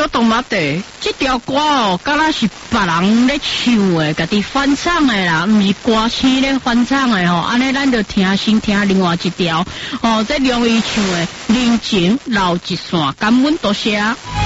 我懂嘛的，这条歌哦，敢若是别人咧唱的，家己翻唱的啦，唔是歌星咧翻唱的吼。安尼咱就先听另外一条，哦，这容易唱的《人情留一线》，感恩多谢。